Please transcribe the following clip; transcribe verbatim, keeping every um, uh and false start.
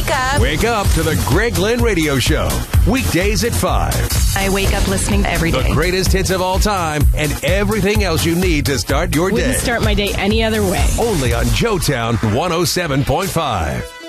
up. Wake up to the Greg Lynn Radio Show. Weekdays at five. I wake up listening every day. The greatest hits of all time and everything else you need to start your Wouldn't day. start my day any other way. Only on Joetown one oh seven point five.